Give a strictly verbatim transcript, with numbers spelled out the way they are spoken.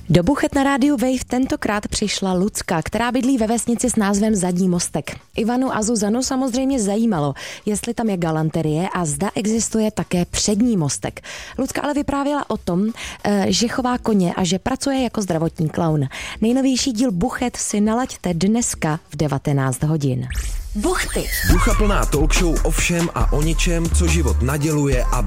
Do Buchet na rádiu Wave tentokrát přišla Lucka, která bydlí ve vesnici s názvem Zadní Mostek. Ivanu a Zuzanu samozřejmě zajímalo, jestli tam je galanterie a zda existuje také přední mostek. Lucka ale vyprávěla o tom, že chová koně a že pracuje jako zdravotní klaun. Nejnovější díl Buchet si nalaďte dneska v devatenáct hodin. Buchty. Duchaplná talk show o všem a o ničem, co život naděluje a